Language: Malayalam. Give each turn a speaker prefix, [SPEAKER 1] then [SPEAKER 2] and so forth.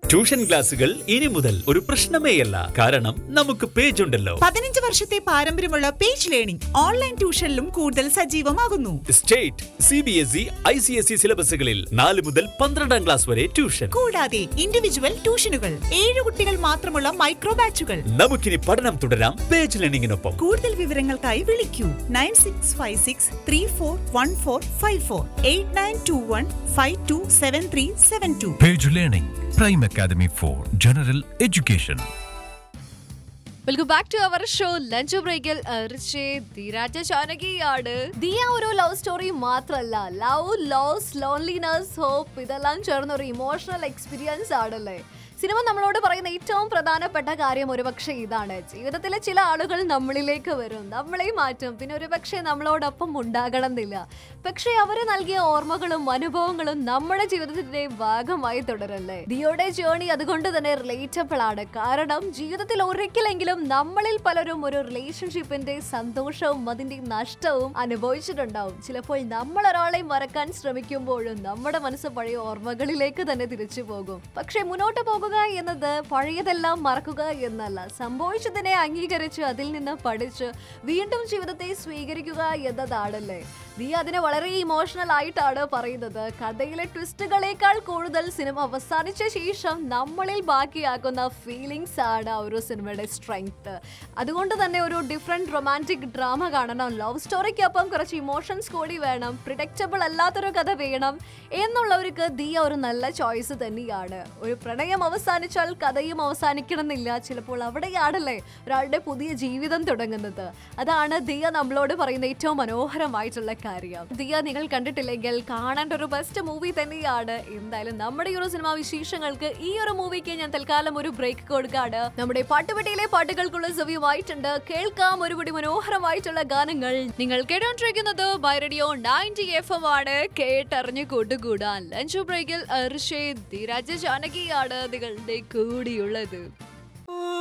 [SPEAKER 1] ട്യൂഷൻ ക്ലാസുകൾ ഇനി മുതൽ ഒരു പ്രശ്നമേയല്ല. കാരണം നമുക്ക് പേജ് ഉണ്ടല്ലോ.
[SPEAKER 2] 15 വർഷത്തെ പാരമ്പര്യമുള്ള പേജ് ലേണിംഗ് ഓൺലൈൻ ട്യൂഷനിലും കൂടുതൽ സജീവമാകുന്നു.
[SPEAKER 1] സ്റ്റേറ്റ്, CBSE, ICSE സിലബസുകളിൽ 4 മുതൽ 12ാം ക്ലാസ് വരെ ട്യൂഷൻ.
[SPEAKER 2] കൂടാതെ ഇൻഡിവിജ്വൽ ട്യൂഷനുകൾ, 7 കുട്ടികൾ മാത്രമുള്ള മൈക്രോ ബാച്ചുകൾ.
[SPEAKER 1] നമുക്കിനി പഠനം തുടരാം പേജ് ലേണിംഗിനൊപ്പം.
[SPEAKER 2] കൂടുതൽ വിവരങ്ങൾക്കായി വിളിക്കൂ 9656341454 8921527372.
[SPEAKER 3] Page Learning, Prime Academy for General Education.
[SPEAKER 4] Welcome back to our show lunch ബ്രേക്കിൽ ധീരാജ ജാനകിയാണ്. ദിയ ഒരു ലവ് സ്റ്റോറി മാത്രമല്ല, ലവ്, ലോസ്, ലോൺലിനെസ്, ഹോപ്പ് ഇതെല്ലാം ചേർന്ന ഒരു ഇമോഷണൽ എക്സ്പീരിയൻസ് ആണല്ലേ. സിനിമ നമ്മളോട് പറയുന്ന ഏറ്റവും പ്രധാനപ്പെട്ട കാര്യം ഒരുപക്ഷെ ഇതാണ്: ജീവിതത്തിലെ ചില ആളുകൾ നമ്മളിലേക്ക് വരും, നമ്മളെ മാറ്റും, പിന്നെ ഒരുപക്ഷെ നമ്മളോടൊപ്പം ഉണ്ടാകണമെന്നില്ല. പക്ഷെ അവര് നൽകിയ ഓർമ്മകളും അനുഭവങ്ങളും നമ്മുടെ ജീവിതത്തിന്റെ ഭാഗമായി തുടരല്ലേ. ദിയോയുടെ ജേർണി അതുകൊണ്ട് തന്നെ റിലേറ്റബിൾ ആണ്. കാരണം ജീവിതത്തിൽ ഒരിക്കലെങ്കിലും നമ്മളിൽ പലരും ഒരു റിലേഷൻഷിപ്പിന്റെ സന്തോഷവും അതിന്റെ നഷ്ടവും അനുഭവിച്ചിട്ടുണ്ടാവും. ചിലപ്പോൾ നമ്മൾ ഒരാളെ മറക്കാൻ ശ്രമിക്കുമ്പോഴും നമ്മുടെ മനസ്സ് പഴയ ഓർമ്മകളിലേക്ക് തന്നെ തിരിച്ചു പോകും. പക്ഷെ മുന്നോട്ട് പോകുക എന്നത് പഴയതെല്ലാം മറക്കുക എന്നല്ല, സംഭവിച്ചതിനെ അംഗീകരിച്ച് അതിൽ നിന്ന് പഠിച്ച് വീണ്ടും ജീവിതത്തെ സ്വീകരിക്കുക എന്നതാണല്ലേ. ദിയ അതിനെ വളരെ ഇമോഷണൽ ആയിട്ടാണ് പറയുന്നത്. കഥയിലെ ട്വിസ്റ്റുകളേക്കാൾ കൂടുതൽ സിനിമ അവസാനിച്ച ശേഷം നമ്മളിൽ ബാക്കിയാക്കുന്ന ഫീലിങ്സ് ആണ് ഒരു സിനിമയുടെ സ്ട്രെങ്ത്. അതുകൊണ്ട് തന്നെ ഒരു ഡിഫറെന്റ് റൊമാൻറ്റിക് ഡ്രാമ കാണണം, ലവ് സ്റ്റോറിക്കൊപ്പം കുറച്ച് ഇമോഷൻസ് കൂടി വേണം, പ്രിഡിക്റ്റബിൾ അല്ലാത്തൊരു കഥ വേണം എന്നുള്ളവർക്ക് ദിയ ഒരു നല്ല ചോയ്സ് തന്നെയാണ്. ഒരു പ്രണയം അവസാനിച്ചാൽ കഥയും അവസാനിക്കണമെന്നില്ല. ചിലപ്പോൾ അവിടെയാണല്ലേ ഒരാളുടെ പുതിയ ജീവിതം തുടങ്ങുന്നത്. അതാണ് ദിയ നമ്മളോട് പറയുന്ന ഏറ്റവും മനോഹരമായിട്ടുള്ള കാര്യം. ദിയ നിങ്ങൾ കണ്ടിട്ടില്ലെങ്കിൽ കാണേണ്ട ഒരു ബെസ്റ്റ് മൂവി തന്നെയാണ്. എന്തായാലും നമ്മുടെ ഈ ഒരു സിനിമാ വിശേഷങ്ങൾക്ക് ഈ ഒരു മൂവിക്ക് ഞാൻ തൽക്കാലം ഒരു ബ്രേക്ക് കൊടുക്കാണ്. നമ്മുടെ പാട്ടുപെട്ടിയിലെ പാട്ടുകൾക്കുള്ള സമയമായിട്ടുണ്ട്. കേൾക്കാം ഒരുപടി മനോഹരമായിട്ടുള്ള ഗാനങ്ങൾ. നിങ്ങൾ കേട്ടോണ്ടിരിക്കുന്നത് ബൈ റേഡിയോ 90 FM ആണ്. കേട്ടറിഞ്ഞ് കൂട്ടുകൂടാൻ ലഞ്ച് ബ്രേക്കിൽ ധീരാജ ജാനകിയാണ് നിങ്ങളുടെ കൂടിയുള്ളത്.